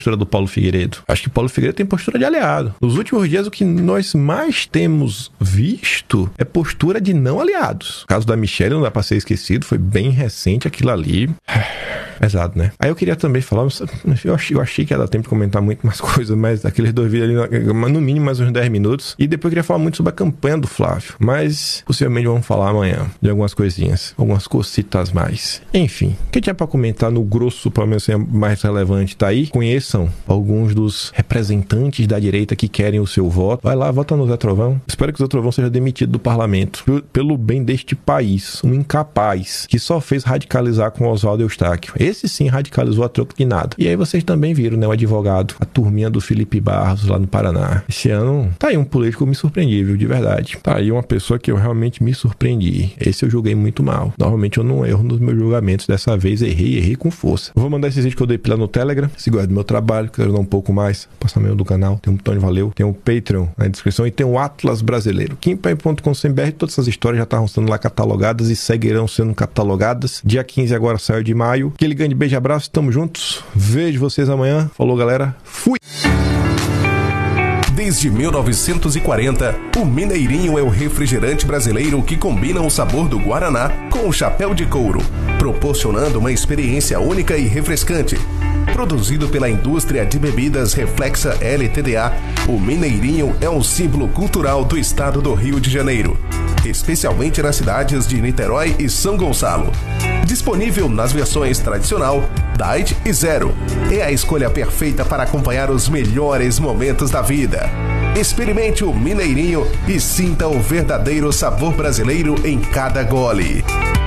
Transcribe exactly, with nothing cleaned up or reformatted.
postura do Paulo Figueiredo. Acho que Paulo Figueiredo tem postura de aliado. Nos últimos dias, o que nós mais temos visto é postura de não aliados. O caso da Michelle não dá pra ser esquecido, foi bem recente aquilo ali. Pesado, né? Aí eu queria também falar, eu achei, eu achei que ia dar tempo de comentar muito mais coisas, mas aqueles dois vídeos ali, no mínimo mais uns dez minutos. E depois eu queria falar muito sobre a campanha do Flávio. Mas possivelmente vamos falar amanhã de algumas coisinhas, algumas cositas mais. Enfim, o que tinha pra comentar no grosso, pelo menos mais relevante, tá aí? Conheçam alguns dos representantes da direita que querem o seu voto. Vai lá, vota no Zé Trovão. Espero que o Zé Trovão seja demitido do parlamento. Pelo bem deste país. Um incapaz que só fez radicalizar com Oswaldo Eustáquio. Esse sim radicalizou a troco de nada. E aí vocês também viram, né? O advogado, a turminha do Felipe Barros lá no Paraná. Esse ano, tá aí um político me surpreendi, viu? De verdade. Tá aí uma pessoa que eu realmente me surpreendi. Esse eu julguei muito mal. Normalmente eu não erro nos meus julgamentos. Dessa vez errei, errei com força. Eu vou mandar esse vídeo que eu dei lá no Telegram. Se gosta do meu trabalho, quero dar um pouco mais, passar meio do canal. Tem um Tony Valeu, tem um Patreon na descrição e tem o Atlas Brasileiro. Kimpai ponto com ponto b r. Todas essas histórias já estão sendo lá catalogadas e seguirão sendo catalogadas. Dia quinze agora saiu de maio. Aquele grande beijo, abraço, tamo juntos. Vejo vocês amanhã. Falou, galera. Fui! Desde mil novecentos e quarenta, o Mineirinho é o refrigerante brasileiro que combina o sabor do Guaraná com o chapéu de couro, proporcionando uma experiência única e refrescante. Produzido pela indústria de bebidas Reflexa L T D A, o Mineirinho é um símbolo cultural do estado do Rio de Janeiro, especialmente nas cidades de Niterói e São Gonçalo. Disponível nas versões tradicional, Diet e Zero. É a escolha perfeita para acompanhar os melhores momentos da vida. Experimente o Mineirinho e sinta o verdadeiro sabor brasileiro em cada gole.